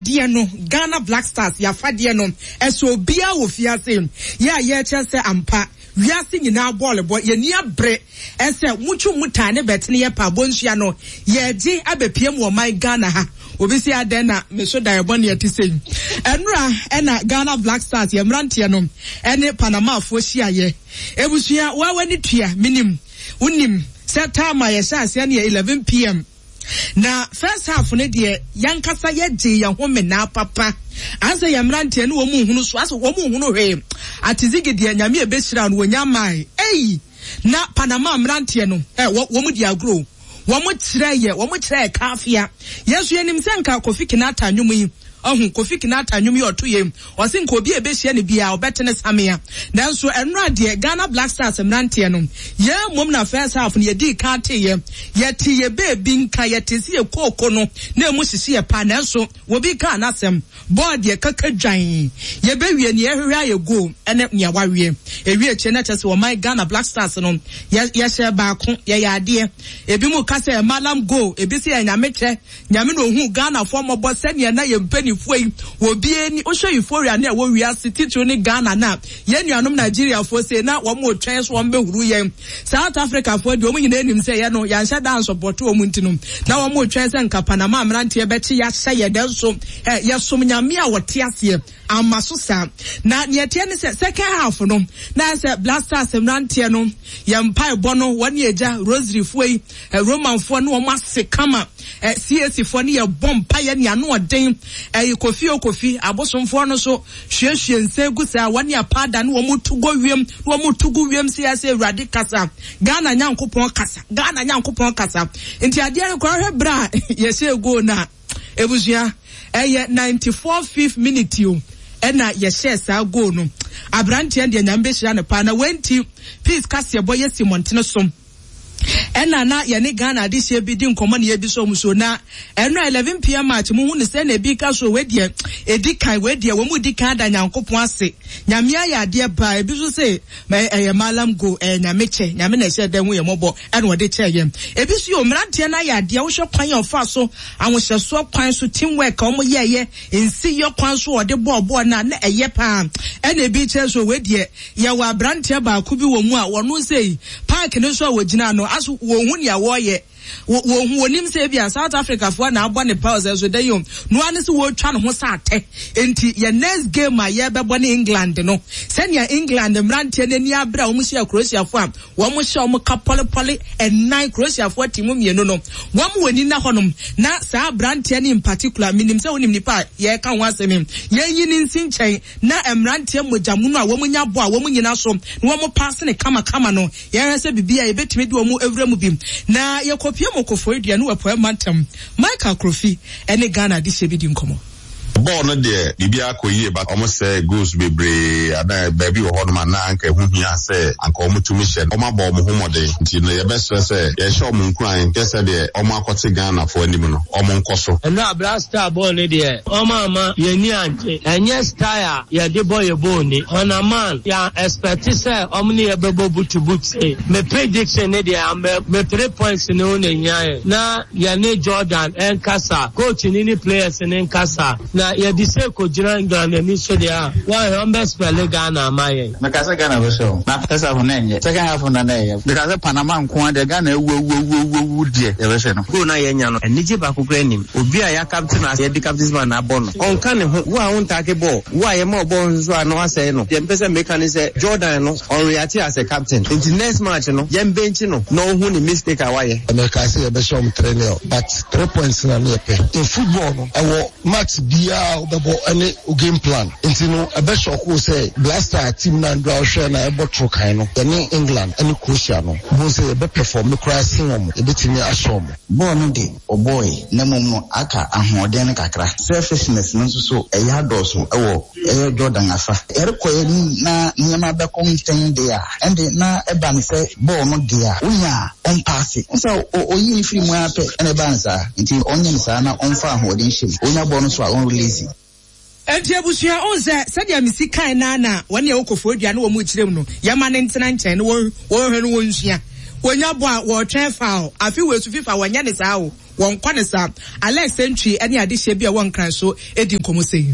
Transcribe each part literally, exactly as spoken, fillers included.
deɛ no Ghana Black Stars ya fa deɛ no ɛso bia wo fiase ya ye kyerɛ ampa wiase nyina ball boy ye ni abre ɛsɛ muchu muta ne bet ne ye pa bonsua no ye gi abepiem wo man Ghana ha obi si aden na me so da yebon ye tise enura ɛna Ghana Black Stars ye mrantie no ɛne Panama afo hia ye ebusua wa wani tua minim unim set time ye sha ase ne eleven p m na first half ne de yankasa ye je ye home na papa anse ye mrantie no wo mu hunu so aso wo mu hunu hwe atizigi de nyame e besira no wonya mai ei na Panama mrantie no eh wo mu di agro wo mu kire ye wo mu kire kafia yesu enim senka Kofi Kinata nwum yi ohun Kofi Kinata nwum yi oto ye o se nka obi e behia ne bia obetene samea nanso enura de Ghana Black Stars mrantie no ye mom na first half ne ye di ka te ye ye ti ye bebi nka ye te si ye koko no na emu sisi ye pa nanso wo bi ka nasem board ye kaka dwan ye be wie ne ye hwehwa ye go ene ne wawie ewie che na chese wo my Ghana Black Stars no ye ye hye ba ko ye yade ebi mu ka se malam go ebi se ye nyame che nyame no hu Ghana fo mo bo se ne na ye mpani foi obi eni o hwe euphoria na wo wiase titru ni Ghana na ye nuanom Nigeria fo se na wo mo twen so wo be huru ye South Africa fo de wo nyina enim se ye no ya nhya dan support wo mu ntino na wo mo twen se nka Panama amrante be chi ya hye ye den so eh ye som nyame a wote ase amasusa na netie ne se second half no na se Black Stars amrante no ye mpai bono woni eja Rosary fo yi Roman fo no wo ase kama eh C S fo ne ye bomb pa ye ne ano oden eh Kofi Kofi abosomfo no so hwehwe nse gusa woni apada no wo mutugo wiem wo mutugo wiem C S Awurade kasa Ghana nyankopon kasa Ghana nyankopon kasa enti ade an kwa hwe bra ye se go na ebusua eh ninety-four fifth minute yo ena ye share sa go no abrante ande nyambe hia ne pa na wenti peace kase boy Simonte so ena na ye ne Ghana de hye bi di nkomo na ye bi so muso na ena eleven p m match mu hu ne se na bi ka so we de edi kan we de wo mu di kan da nyankopon ase nyame ya de ba e bi so se eh malam go eh nyame che nyame na hye dan hu ye mobo ena wo de che ye e bi so yo mrante na ya de wo hwe kwan ye ofa so anwo hye so kwan so teamwork o mo ye ye ensi yo kwan so wo de bo bo na na eye pa ena bi che so we de ye wa brante ba ku bi wo mu a wo no sei park ne so wo gina no aso wo hu ne wo ye wo hu onim se bia South Africa fo na abo ne pause so dey yom no ane se wo twa ne ho sa ate enti ye next game a ye bebo ne England no senia England mrante ne ni abra wo mu hia Croatia fo am wo mu hia wo mu kapole pole and nine Croatia fo timu mienu no wo mu wani na honom na sa brante ne in particular minim se wonim nipa ye ka ho asem ye yini nsinchen na emrante mojamu no a wo mu nya bo a wo mu nyina so na wo mu pass ne kama kama no ye hwese bibia ye betime di wo mu evra mu bim na ye kopie mokofo edua no wepo mantam Michael Kofi ene Ghana de shebi di nkomo ball no de bibia akoyie but almost say goes bebre ada baby wo hodoma na anka hu hia say anka omutumi hye oma ball mo homode nti no ye best say ye show mo nkran ke say de oma akote Ghana fo anim no omo nkoso ena blaster ball ne de oma ama ye ni ante enye style ye de boy ye ball ni ona man ya expect say omni ye bebo butu butu me prediction ne de me three points ne o ne nya na ye ne Jordan en kasa coach ni ni players ne kasa na ya dise ko jiran Ghana ni so dia wa humbe spell Ghana maye na kasa Ghana we so na kasa ho na enye second half na na ye because Panama nko de Ghana ewu ewu ewu ewu die ye we se no go na ye nya no enije ba ko kra nim obi a ya captain as ye di captain man na bon on kan ne ho wa on take ball wa ye ma ball nso a no asay no ye mpese mechanism Jordan no on react as a captain in the next match no ye bench no no hu ni mistake awaye America say ye be show m trainer but three points na me pe in football no ewo match bia obebo any game plan nti no ebe shock wo say Blaster team na ndo hwe na ebo tro kan no any England any Croatia no bo say ebe perform me crossing om ebe timi ashom ball no de o boy na mom no aka ahoden kakra selfishness no so e ya doso ewo e Jordan afa erekoye na nyama be konten de a ende na eba me say ball no de a unya on pass so o yi free mu ape ene ba nsa nti onye nsa na onfa ahoden hye onya ball no so a on release enti abusia onze sadia misi kan na na wone e okofo dua na wo mu kirem no yama ne ntena nchen no wo wo hwe no wo nsua wonya bo a wo twen foul afi we su FIFA wonya ne saa wo won kwane sa Alex entry ene ade hye bia won kran so edi nkomo sei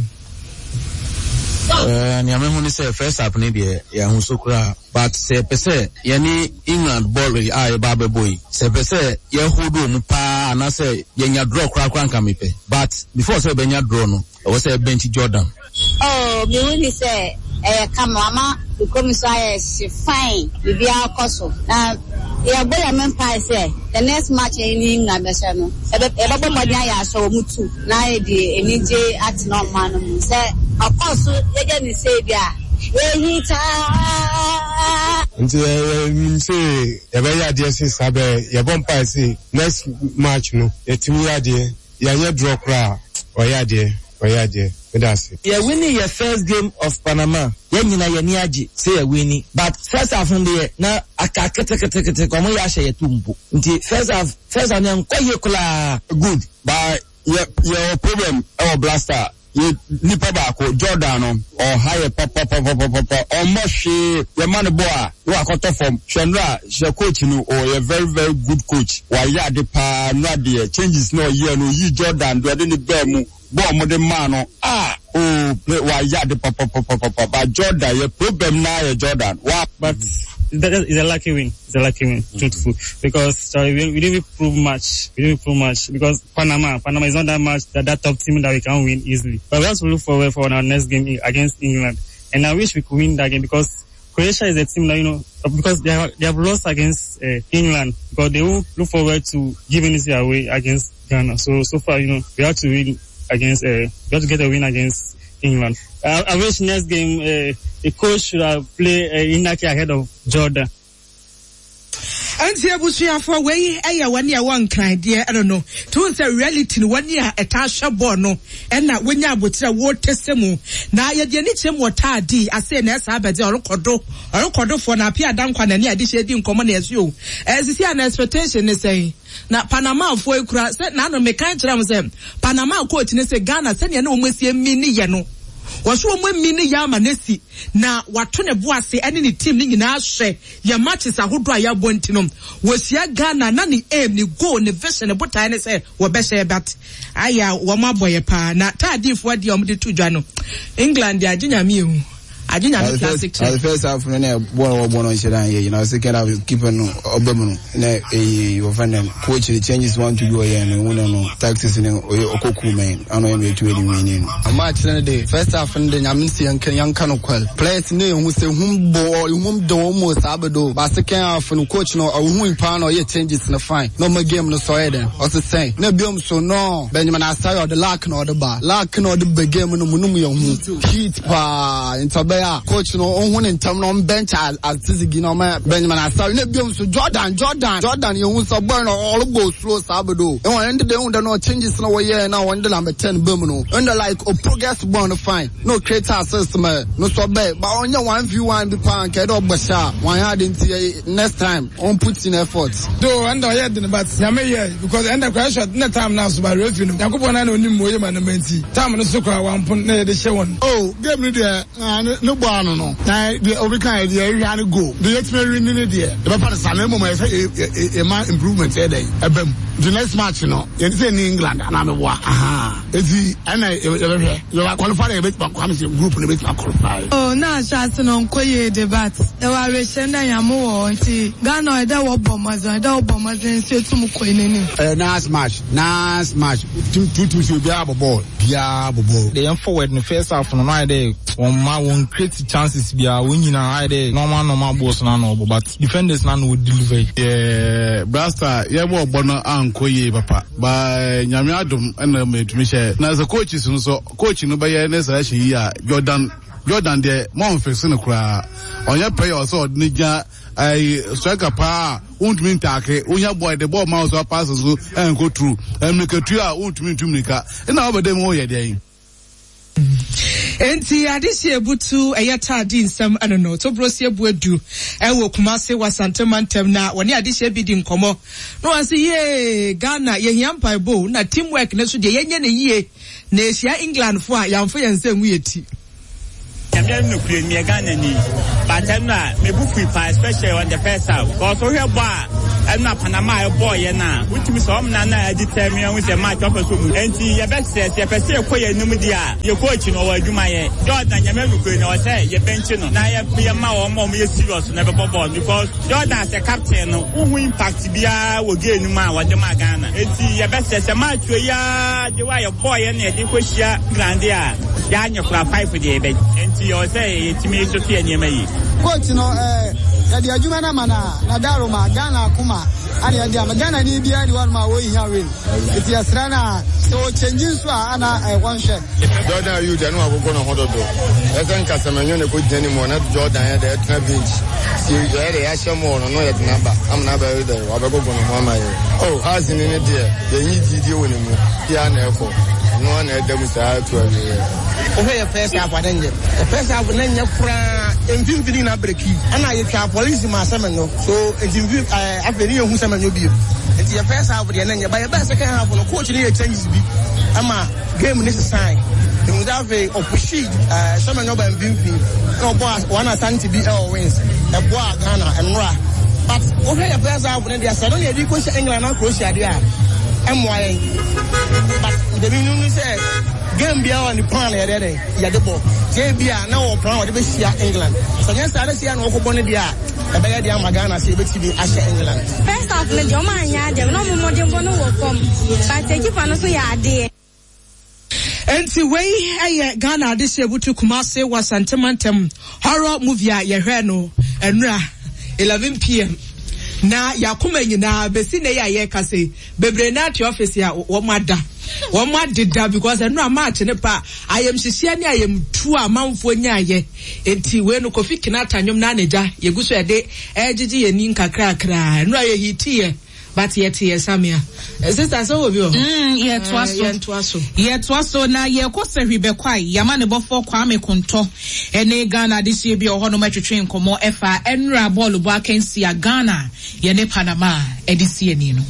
eh ni ame hu say first half ni de ya hu so kura but say pese ye ni England ball a e ba be boy say pese ye hold mu pa na say ye nya draw kura kura nka mepe but before say be nya draw no e was say bench Jordan oh me when say eh come mama come say she fine we be akoso na ya boy am pa say the next match in England be say no e be bo mo dia ya so mu tu na e di enije at no man no say of course ye ni say bia we hita nti eh say e be ya dia say sabe ye bon pa say next match no e timi ya dia ya ye draw kra o ya dia o ya dia yeah, winning your first game of Panama. Yeah, you know, you need say a winning. But first half on the na aka kete kete kete komo ya share tumbu. Nti first half first half nyan kwa yekula good. But your your problem our blaster. You nipa baako Jordan or higher papa papa papa almost she your man boy you are cut from Chandra she coach you or a very very good coach. Why ya de pa no de changes no year no you Jordan do the bemu bo mo de man ah oh why ya de papa papa papa but Jordan your problem now your Jordan what but that is a lucky win. It's a lucky win, mm-hmm. Truthful. Because sorry, we, we didn't prove much. We didn't prove much because Panama, Panama is not that much that that top team that we can win easily. But we have to look forward for our next game against England. And I wish we could win that game because Croatia is a team that you know because they have they have lost against uh, England because they will look forward to giving it away against Ghana. So so far, you know, we have to win against. Uh, we have to get a win against England. I, I wish next game uh, the coach should have played uh, Inaki ahead of Jordan. Anti abusuya for way eya one year one kind dear I don't know. To say reality one year a tasha bono and that when you abutira water semu. Na ye de ni chem water di I say na sa abede orokodo orokodo for na pia dan kwana ni ade di nkomo na esu. As see an expectation is saying na Panama for ekura say na no me kan kira mo say Panama coach ni say Ghana say na o mosie mi ni ye no. Wasu omo mini ya manesi na wato ne boase ene ni team ni nyina hwe ya matches ahodo a ya bontinom wasia Ghana na ni aim ni goal ni vision botai ne say wo be share bat aya wo maboye pa na tadifo ade om de tudwa no England ya ginyame hu ajinya no classic team the first half no na born born on shedan here you know second half keeper no obemu na eh wo fan coach the changes want to do here no no tactics no okoku man ano em etu edi win no a match na dey first half no dey nyame si yankan yankan no kwal players no hu se hum bo hum do mo sabedo ba second half no coach no hu impa no ye changes no fine no my game no so eden also say na biom so no Benjamin Asayo the lack no the ba lack no the big game no munum ye hu heat pa into coach no on in term no bench as Tizigi no Benjamin Asayo ne biom so Jordan Jordan Jordan you hu so burn all go slow sabedo e won end dey hu no changes no we now on the number ten bem no under like o progress born fine no create system no so be but on your one v one be pan ke do gbasha one had into next time on put in effort do under here the but nyame here because under crash at na time now so by referee no yakobo na onim moye man menti time no so kwa one pon na de she won oh game no there no bo no no na the obikan idea area no go the experience ni there the papa the same moment say a man improvement there ebem the next match no you say in England na me wa aha ezi ana e be you qualify e be come say group no be qualify oh na chance no nkoye debate e wa re shenda yamo wo nti Ghana e da wo bomazon e da wo bomazon se tum ko eneni eh last match last match two two so be aboball bia aboball they am forward no first half no na dey one ma one create chances bia when you na dey normal normal balls na no but defenders na no deliver yeah blaster yeah mo bono ankoye papa ba nyame adom na metumi she na as coaches no so coach no ba ye na sa she ya Jordan Jordan de mo fix no kura onya player so ni ja ai striker pa untumi ntake onya boy the ball mouse or pass so en go through emekatu a untumi ntumika na obede mo ye de Enti adisi ebutu eyata di nsam ano no to brosi ebuedu ewo Kumase Wasante Mantem na woni adisi ebidi nkomo no wansi ye Ghana ye hiampa bo na teamwork na so de yenye ne yie na Asia England fo a yamfo yense hu yeti Yamia no kure mi Ghana ni but na me bufu pa especially on the first half because we have ɛna Panama e boy ye na wutimi so om na na determine we say match up so mu enti ye be say ye pese e koye num dia ye coach no wa adwuma ye Jordan nyame ruko na o say ye bench no na ye ye ma o mo ye serious na be ball because Jordan as a captain no who impact bia wo game num a wo de ma Ghana enti ye be say match we ya de wa ye boy ye na de ko hia grande a ya nyekura five de be enti o say yetimi so tie nyama yi coach no eh ya de adwuma na mana na daroma Ghana kuma ani ya de Ghana ni bia ni one ma wo hia win enti asra na so changing so ana one shot Jordan you de no akoko no hododo e san kasamanyo ne ko jani mo na Jordan ya de tna bench si ya de ya shemo no no ya tna ba am na ba de wa ba gogo no mo ma ye oh has ni ne de ye yi didi wo ne mu ya na eko no na edem sa to ye o he first half adenje the first half na nya kura emfimfini na breki ana ye twa police ma semenyo so emfimfi afeni ye hu semenyo bi enti ye first half de na nya ba ye ba second half no coach ni ye changes bi ama game ni sign you have a opushi semenyo ba emfimfi no boss one asante bi e wins e boa Ghana enra but o he first half na de asa no ye di ko England na Croatia de a emwa but the meaning say game bia on the plan ya there ya de ball je bia na o plan o de be sia England so nya sa sia na o ko bone dia e be ya dia magana se be ti bi ashe England first half le jo ma nya de no mo mo de bono wo kom but e kipa no so ya de enti wei aye Ghana de se butu Kumase wasantemantam horror movie a ye hwe no enura eleven p m na yakuma nyina besi na ya ye kase bebre na at office ya wo mada wo madida because enu amatch ne pa ayem hihia ne ayem tu amanfo nya ye enti we no Kofi Kinata nwom na aneja yeguso ede ejiji ye nin kakra kra enu aye hitie but yet ye samia sister so obi o mm ye twaso ye twaso ye twaso na ye kosa hwibekwai yama ne bofo Kwame Kunto ene Ghana this year bi oho no matwetwe nkomo efa enra ball bo akansi ya Ghana ye ne Panama edisi ani no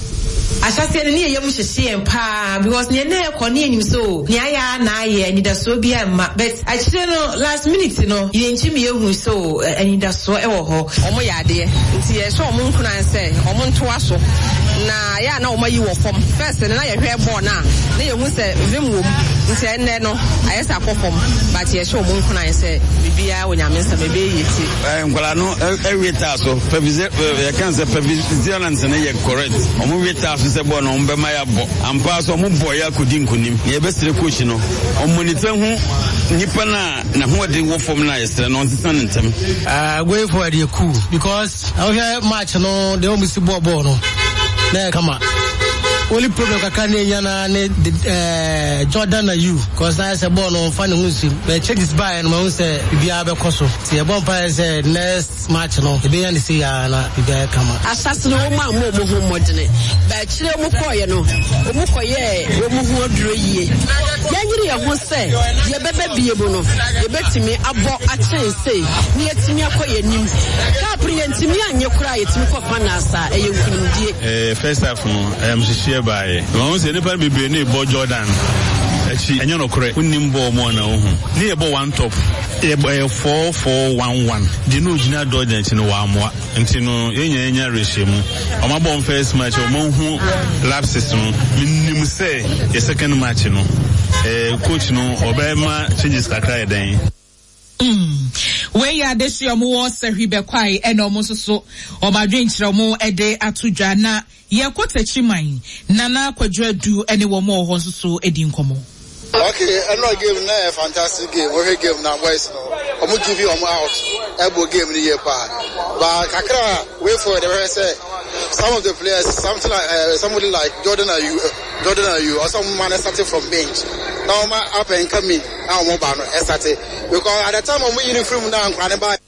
asase ne ye yemu hyehye pa because ne na ekone anim so ne aya na aye ni da so bia ma but actually no last minute no ye nchimi ehu so ani da so e wo ho omo ya de nti ye so omo nkunan se omo nto aso na ya na omo yi wo fom first na ye hwe ball na na ye hu se vim wom nti enne no ayesa akofom but ye so omo nkunan se bibia onyame nsa mebe yeti eh nkwala no ewita so prevision ye kan se prevision ne ye correct omo wita se bo no mbe ma ya bo ampa so mo bo ya kodi nkunim ye be sire coach no o monitor hu nipa na na ho de wo form na yesre no nsesa ntem ah going forward ye cool because I hear match no they almost ball ball no na kama only problem kaka ne yana ne eh Jordan na you cause I say ball no fan hu sim but check this by no ma say bibia be koso ti e bon pa say next match no e be yan see ya na bibia kama asase no ma mo mo hu modene ba kire mu koye no mu koye wo mu hu oduro yie yanyiri ye ho say ye bebe biebo no ye betimi abo achen say ni etimi akoye nim ka pri entimi anye kura yetimi kokwa na asa eye nkunimdie eh first half no am shishie bae won say nipa bebe ne bo Jordan achi enye no kure unnim bo mo na ohu ne ye bo one top e four four one one di no gina Jordan chi no wa amoa nti no yenya enya rehemu o ma bo first match o mo hu lapses no minnim say the second match no eh coach no obema changes kakra eden mm we ya desi omo wo sehwibekwai ene omo soso o ma dwenkyere omo ede atodwa na ye kotachiman nana kwadwadu ene wo mo ho soso edi nkomo. Okay, another game na a fantastic game. We game na boys no. Omo give you omo out. Ebo game ni year pa. But kakra wait for the say some of the players something like uh, somebody like Jordan are you uh, Jordan are you or some man started from bench. Now ma up and coming. Now mo ba no started because at the time omo uniform na nkwane ba